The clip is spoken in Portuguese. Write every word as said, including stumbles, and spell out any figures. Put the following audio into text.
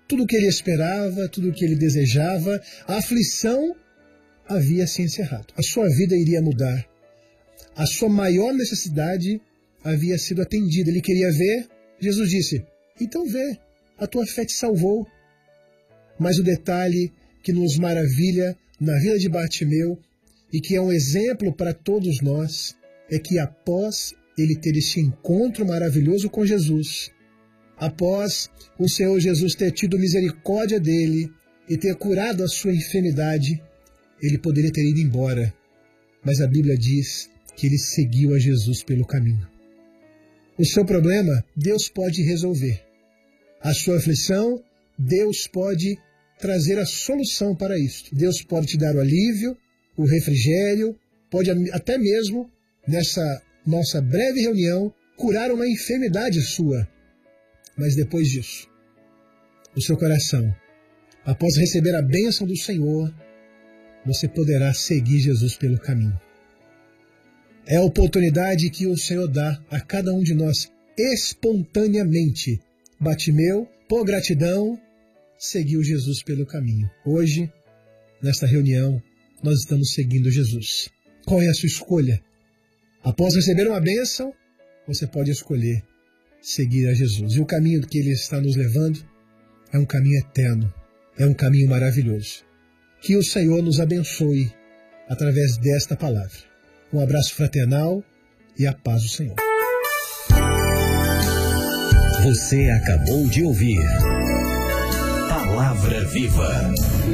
tudo o que ele esperava, tudo o que ele desejava, a aflição havia se encerrado. A sua vida iria mudar. A sua maior necessidade havia sido atendida. Ele queria ver. Jesus disse, então vê, a tua fé te salvou. Mas o detalhe que nos maravilha na vida de Bartimeu e que é um exemplo para todos nós é que após ele ter esse encontro maravilhoso com Jesus, após o Senhor Jesus ter tido misericórdia dele e ter curado a sua enfermidade, ele poderia ter ido embora. Mas a Bíblia diz que ele seguiu a Jesus pelo caminho. O seu problema, Deus pode resolver. A sua aflição, Deus pode trazer a solução para isto. Deus pode te dar o alívio, o refrigério, pode até mesmo, nessa nossa breve reunião, curar uma enfermidade sua. Mas depois disso, o seu coração, após receber a bênção do Senhor, você poderá seguir Jesus pelo caminho. É a oportunidade que o Senhor dá a cada um de nós espontaneamente. Bartimeu, por gratidão, seguiu Jesus pelo caminho. Hoje, nesta reunião, nós estamos seguindo Jesus. Qual é a sua escolha? Após receber uma bênção, você pode escolher seguir a Jesus. E o caminho que Ele está nos levando é um caminho eterno, é um caminho maravilhoso. Que o Senhor nos abençoe através desta palavra. Um abraço fraternal e a paz do Senhor. Você acabou de ouvir Palavra Viva.